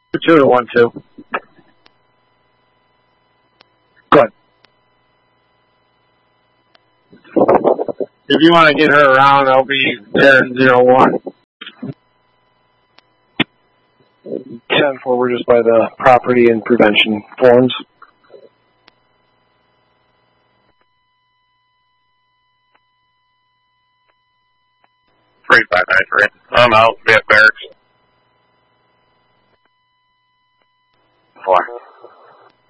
2 to 1 2. Good. If you want to get her around, I'll be 10-0-1. 10-4, we're just by the property and prevention forms. Three 593. I'm out. Be at barracks. 4.